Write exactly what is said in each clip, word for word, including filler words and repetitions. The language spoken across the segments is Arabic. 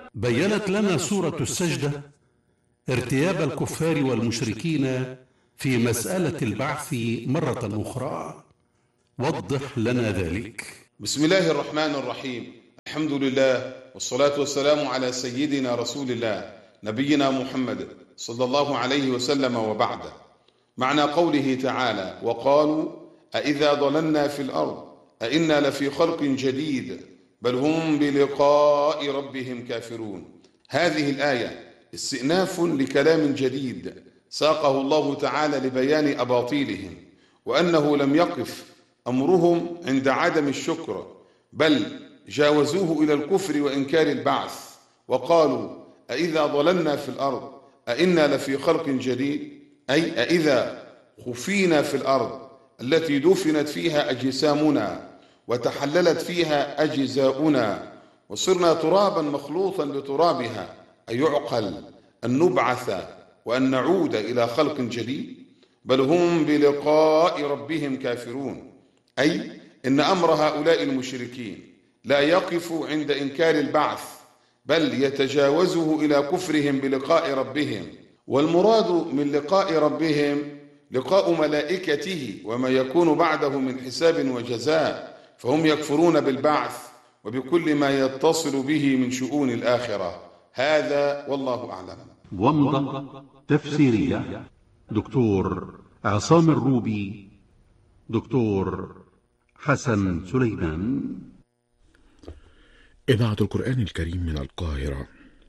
بيّنت لنا سورة السجدة ارتياب الكفار والمشركين في مسألة البعث مرة أخرى. وضح لنا ذلك. بسم الله الرحمن الرحيم. الحمد لله والصلاة والسلام على سيدنا رسول الله نبينا محمد صلى الله عليه وسلم، وبعد. معنى قوله تعالى: وقالوا أإذا ضللنا في الأرض أإنا لفي خلق جديد بل هم بلقاء ربهم كافرون. هذه الآية استئناف لكلام جديد ساقه الله تعالى لبيان أباطيلهم، وأنه لم يقف أمرهم عند عدم الشكر، بل جاوزوه إلى الكفر وإنكار البعث، وقالوا أإذا ضللنا في الأرض أإنا لفي خلق جديد، أي أإذا خفينا في الأرض التي دفنت فيها أجسامنا وتحللت فيها أجزاؤنا وصرنا ترابا مخلوطا بترابها، أيعقل أن نبعث وأن نعود إلى خلق جديد؟ بل هم بلقاء ربهم كافرون، أي إن أمر هؤلاء المشركين لا يقف عند إنكار البعث، بل يتجاوزه إلى كفرهم بلقاء ربهم. والمراد من لقاء ربهم لقاء ملائكته وما يكون بعده من حساب وجزاء، فهم يكفرون بالبعث وبكل ما يتصل به من شؤون الآخرة. هذا والله أعلم. ومضة تفسيرية دكتور عصام الروبي، دكتور حسن سليمان. إذاعة القرآن الكريم من القاهرة.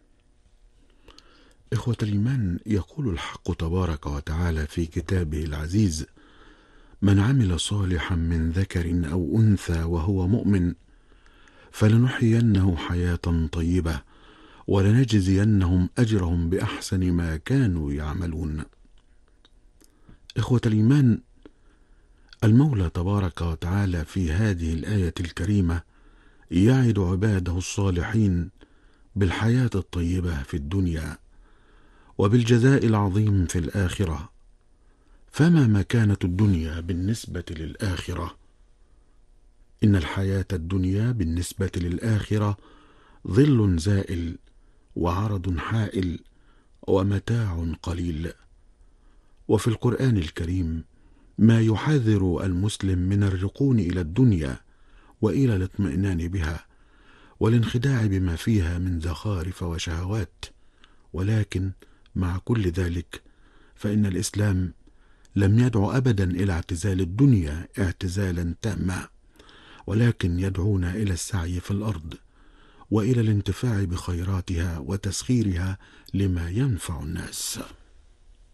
إخوة الإيمان، يقول الحق تبارك وتعالى في كتابه العزيز: من عمل صالحا من ذكر أو أنثى وهو مؤمن فلنحيينه حياة طيبة ولنجزينهم أجرهم بأحسن ما كانوا يعملون. إخوة الإيمان، المولى تبارك وتعالى في هذه الآية الكريمة يعد عباده الصالحين بالحياة الطيبة في الدنيا وبالجزاء العظيم في الآخرة. فما مكانة الدنيا بالنسبة للآخرة؟ إن الحياة الدنيا بالنسبة للآخرة ظل زائل وعرض حائل ومتاع قليل. وفي القرآن الكريم ما يحذر المسلم من الركون إلى الدنيا وإلى الاطمئنان بها والانخداع بما فيها من زخارف وشهوات. ولكن مع كل ذلك فإن الإسلام لم يدعو أبدا إلى اعتزال الدنيا اعتزالا تاما، ولكن يدعونا إلى السعي في الأرض وإلى الانتفاع بخيراتها وتسخيرها لما ينفع الناس.